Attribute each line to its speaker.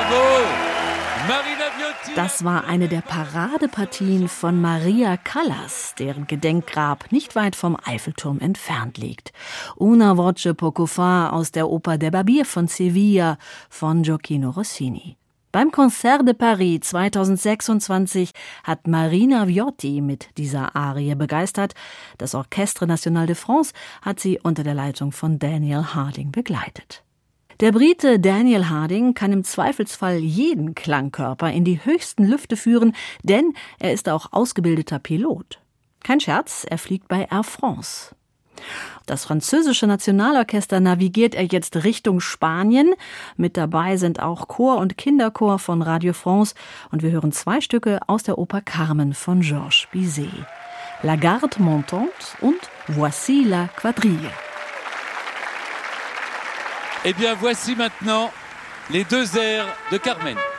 Speaker 1: Bravo! Marina Viotti!
Speaker 2: Das war eine der Paradepartien von Maria Callas, deren Gedenkgrab nicht weit vom Eiffelturm entfernt liegt. Una voce poco fa aus der Oper Der Barbier von Sevilla von Gioacchino Rossini. Beim Concert de Paris 2026 hat Marina Viotti mit dieser Arie begeistert. Das Orchestre National de France hat sie unter der Leitung von Daniel Harding begleitet. Der Brite Daniel Harding kann im Zweifelsfall jeden Klangkörper in die höchsten Lüfte führen, denn er ist auch ausgebildeter Pilot. Kein Scherz, er fliegt bei Air France. Das französische Nationalorchester navigiert er jetzt Richtung Spanien. Mit dabei sind auch Chor und Kinderchor von Radio France. Und wir hören 2 Stücke aus der Oper Carmen von Georges Bizet. La Garde Montante und Voici la Quadrille.
Speaker 1: Eh bien, voici maintenant les 2 airs de Carmen.